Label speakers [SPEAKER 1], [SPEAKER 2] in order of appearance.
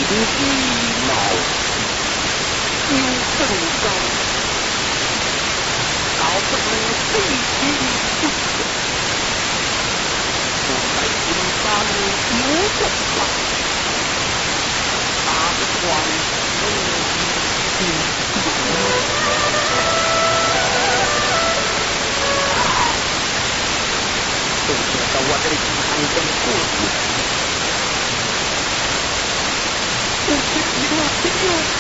[SPEAKER 1] 毛有更高，高不能飞行不可，我在金山有个法，大不光都觉得我的银行真过去，我是一个朋友。